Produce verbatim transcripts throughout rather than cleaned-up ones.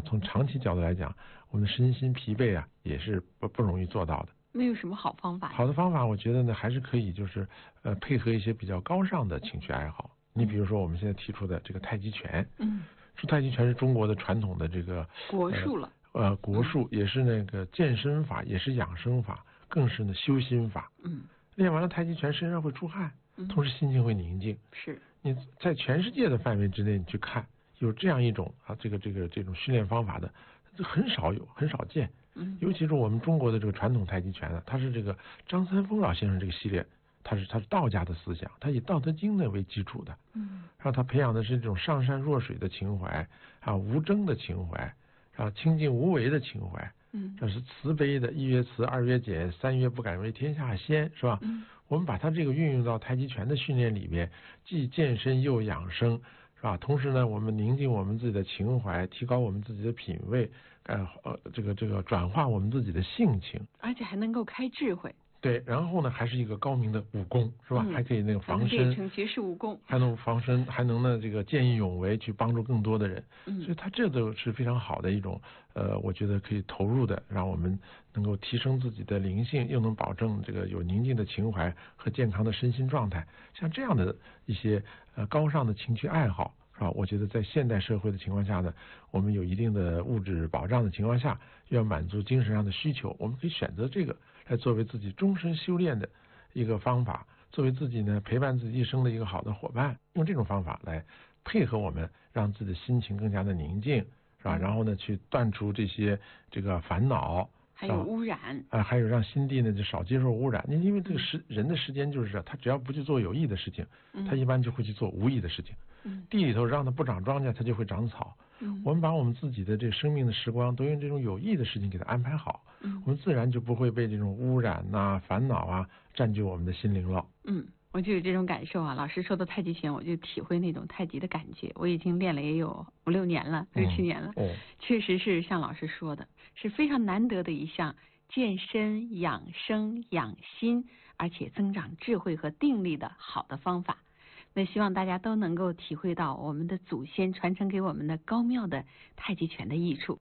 话，从长期角度来讲，我们的身心疲惫啊，也是不不容易做到的。 那有什么好方法？ 好的方法，我觉得呢，还是可以，就是呃，配合一些比较高尚的情趣爱好。你比如说，我们现在提出的这个太极拳， 嗯， 说太极拳是中国的传统的这个国术了， 呃，呃国术也是那个健身法，也是养生法，更是呢修心法。 嗯， 练完了太极拳，身上会出汗，同时心情会宁静。 是， 你在全世界的范围之内，你去看有这样一种啊，这个这个这种训练方法的，很少有，很少见。 嗯， 尤其是我们中国的这个传统太极拳呢，它是这个张三丰老先生这个系列，它是它是道家的思想，它以《道德经》呢为基础的。 嗯， 然后他培养的是这种上善若水的情怀啊，无争的情怀啊，清净无为的情怀。 嗯， 这是慈悲的，一曰慈，二曰俭，三曰不敢为天下先，是吧？ 嗯，我们把它这个运用到太极拳的训练里边，既健身又养生，是吧？同时呢，我们宁静我们自己的情怀，提高我们自己的品味，呃呃，这个这个转化我们自己的性情， 而且还能够开智慧。 对，然后呢，还是一个高明的武功，是吧？ 嗯、 还可以那个防身， 练成绝世武功， 还能防身，还能呢这个见义勇为，去帮助更多的人。 嗯， 所以它这都是非常好的一种，呃，我觉得可以投入的，让我们能够提升自己的灵性，又能保证这个有宁静的情怀和健康的身心状态。像这样的一些呃高尚的情趣爱好，是吧？我觉得在现代社会的情况下呢，我们有一定的物质保障的情况下，又要满足精神上的需求，我们可以选择这个来作为自己终身修炼的一个方法，作为自己呢陪伴自己一生的一个好的伙伴，用这种方法来配合我们，让自己的心情更加的宁静，是吧？然后呢，去断除这些这个烦恼， 还有污染啊、呃，还有让心地呢就少接受污染。因为这个时人的时间就是这，他只要不去做有益的事情，他一般就会去做无益的事情。 嗯， 地里头让它不长庄稼，它就会长草。 嗯， 我们把我们自己的这生命的时光都用这种有益的事情给它安排好， 嗯， 我们自然就不会被这种污染呐、啊、烦恼啊占据我们的心灵了。 嗯，我就有这种感受啊。老师说的太极拳，我就体会那种太极的感觉。我已经练了也有五六年了，六七年了。 嗯，哦， 确实是像老师说的，是非常难得的一项健身、养生、养心，而且增长智慧和定力的好的方法。那希望大家都能够体会到我们的祖先传承给我们的高妙的太极拳的益处。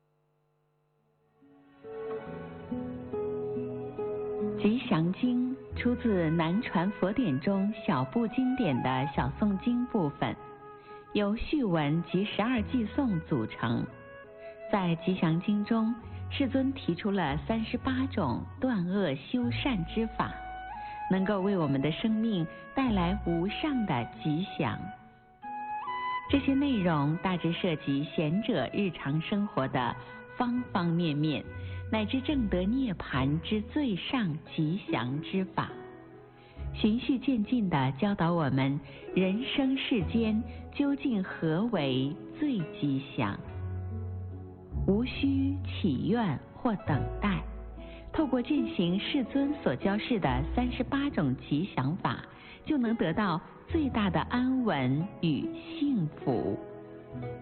吉祥经出自南传佛典中小部经典的小诵经部分，由序文及十二偈颂组成。在吉祥经中，世尊提出了三十八种断恶修善之法，能够为我们的生命带来无上的吉祥。这些内容大致涉及贤者日常生活的方方面面，乃至正得涅槃之最上吉祥之法，循序渐进地教导我们人生世间究竟何为最吉祥，无需祈愿或等待，透过践行世尊所教示的三十八种吉祥法，就能得到最大的安稳与幸福。